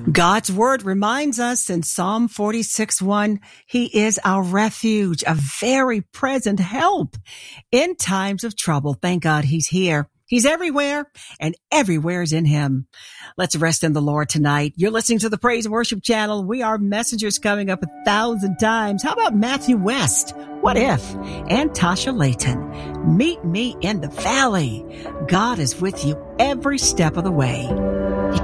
God's word reminds us in Psalm 46:1, He is our refuge, a very present help in times of trouble. Thank God He's here. He's everywhere, and everywhere is in Him. Let's rest in the Lord tonight. You're listening to the Praise and Worship Channel. We are messengers coming up 1,000 times. How about Matthew West? What if? And Tasha Layton. Meet me in the valley. God is with you every step of the way.